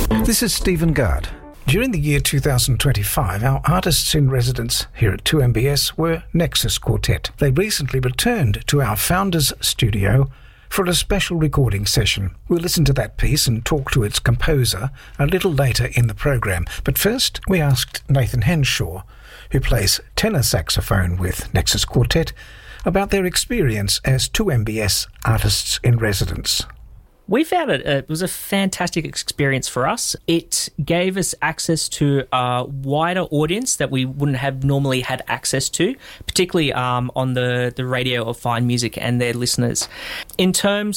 This is Stephen Gard. During the year 2025, our artists in residence here at 2MBS were Nexus Quartet. They recently returned to our Founders Studio for a special recording session. We'll listen to that piece and talk to its composer a little later in the program. But first, we asked Nathan Henshaw, who plays tenor saxophone with Nexus Quartet, about their experience as 2MBS artists in residence. We found it was a fantastic experience for us. It gave us access to a wider audience that we wouldn't have normally had access to, particularly on the radio of Fine Music and their listeners. In terms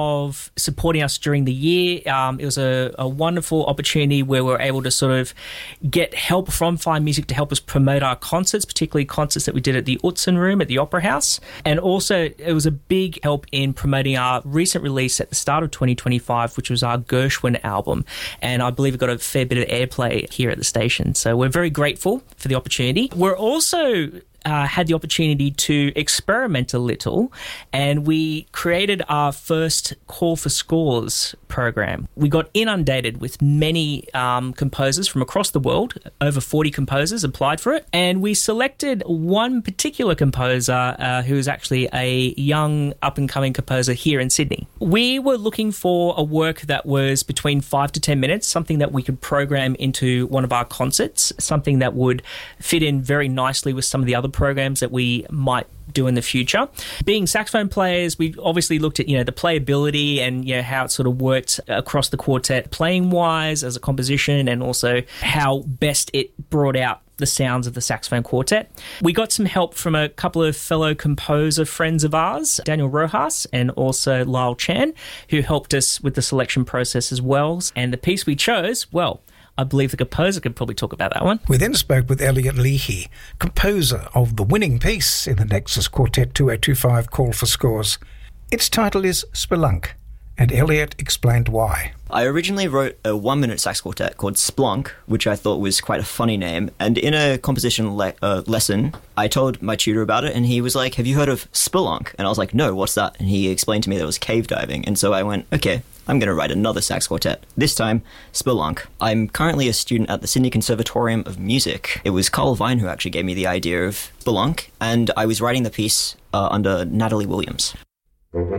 of supporting us during the year, it was a wonderful opportunity where we were able to sort of get help from Fine Music to help us promote our concerts, particularly concerts that we did at the Utzon Room at the Opera House. And also it was a big help in promoting our recent release at the start of 2025, which was our Gershwin album, and I believe it got a fair bit of airplay here at the station, so we're very grateful for the opportunity. We're also had the opportunity to experiment a little, and we created our first Call for Scores program. We got inundated with many composers from across the world. Over 40 composers applied for it, and we selected one particular composer who is actually a young up-and-coming composer here in Sydney. We were looking for a work that was between 5 to 10 minutes, something that we could program into one of our concerts, something that would fit in very nicely with some of the other programs that we might do in the future. Being saxophone players, we obviously looked at, the playability and, how it sort of worked across the quartet playing wise as a composition, and also how best it brought out the sounds of the saxophone quartet. We got some help from a couple of fellow composer friends of ours, Daniel Rojas and also Lyle Chan, who helped us with the selection process as well. And the piece we chose, I believe the composer could probably talk about that one. We then spoke with Elliot Leahy, composer of the winning piece in the Nexus Quartet 2025 Call for Scores. Its title is Spelunk, and Elliot explained why. I originally wrote a 1-minute sax quartet called Splunk, which I thought was quite a funny name. And in a composition lesson, I told my tutor about it, and he was like, "Have you heard of Spelunk?" And I was like, "No, what's that?" And he explained to me that it was cave diving. And so I went, okay, I'm going to write another sax quartet, this time Spelunk. I'm currently a student at the Sydney Conservatorium of Music. It was Carl Vine who actually gave me the idea of Spelunk, and I was writing the piece under Natalie Williams.